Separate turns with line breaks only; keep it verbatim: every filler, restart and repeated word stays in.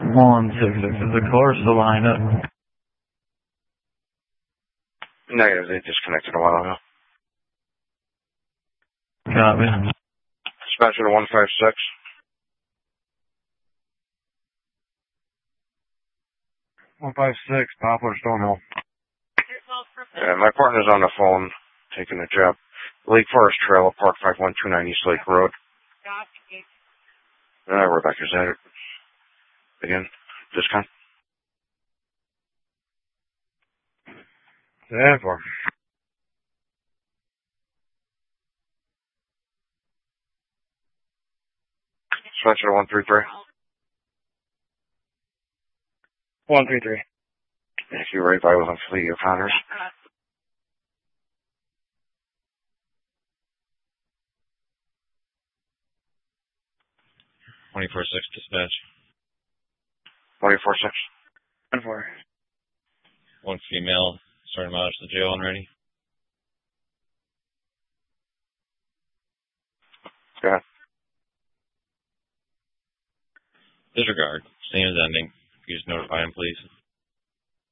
One six six is the course to line up.
Negative, they disconnected a while ago.
Copy.
Dispatcher to one five six.
one five six, Poplar Stonehill.
Yeah, my partner's on the phone, taking a job. Lake Forest Trail, Park five one two nine East Lake Road. Uh, Rebecca's at it. Again, discount.
Yeah, for.
Dispatcher to one three three.
one three three.
If you're ready, I was on Fleet O'Connor's.
twenty-four six dispatch.
twenty-four six.
one four.
One female, starting mileage to the jail and ready.
Go ahead.
Disregard. Scene is ending. Can you just notify him, please?